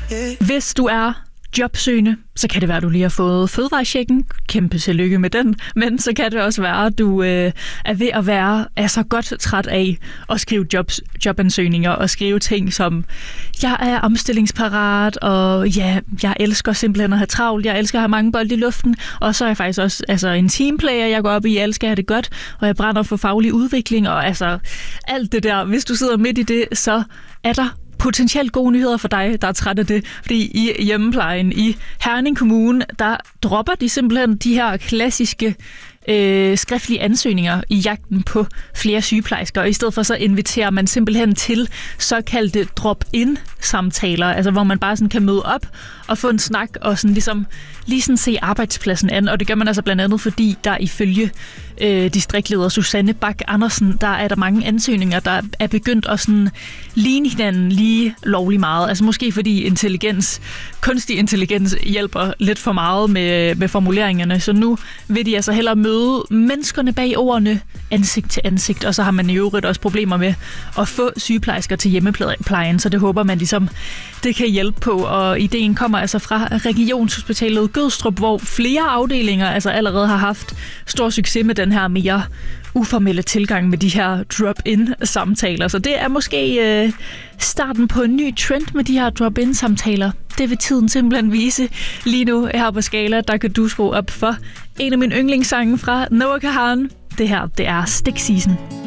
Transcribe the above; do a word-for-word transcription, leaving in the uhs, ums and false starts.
Hvis du er jobsøgende, så kan det være, at du lige har fået fødevarechecken. Kæmpe tillykke med den. Men så kan det også være, at du øh, er ved at være er så godt træt af at skrive jobs, jobansøgninger og skrive ting som, jeg er omstillingsparat, og ja, jeg elsker simpelthen at have travlt, jeg elsker at have mange bolde i luften, og så er jeg faktisk også altså, en teamplayer, jeg går op i, jeg elsker at have det godt, og jeg brænder for faglig udvikling, og altså alt det der. Hvis du sidder midt i det, så er der potentielt gode nyheder for dig, der er træt af det. Fordi i hjemmeplejen i Herning Kommune, der dropper de simpelthen de her klassiske øh, skriftlige ansøgninger i jagten på flere sygeplejersker. Og i stedet for så inviterer man simpelthen til såkaldte drop-in-samtaler, altså hvor man bare sådan kan møde op og få en snak og sådan ligesom lige sådan se arbejdspladsen an. Og det gør man altså blandt andet, fordi der ifølge øh, distriktleder Susanne Bak Andersen, der er der mange ansøgninger, der er begyndt at sådan ligne hinanden lige lovlig meget. Altså måske fordi intelligens, kunstig intelligens hjælper lidt for meget med, med formuleringerne. Så nu vil de altså hellere møde menneskerne bag ordene ansigt til ansigt. Og så har man i øvrigt også problemer med at få sygeplejersker til hjemmeplejen. Så det håber man ligesom, det kan hjælpe på. Og ideen kommer altså fra Regionshospitalet Gødstrup, hvor flere afdelinger altså allerede har haft stor succes med den her mere uformelle tilgang med de her drop-in-samtaler. Så det er måske øh, starten på en ny trend med de her drop-in-samtaler. Det vil tiden simpelthen vise. Lige nu her på Skala, der kan du skrue op for en af mine yndlingssange fra Noah Kahan. Det her, det er Stick Season.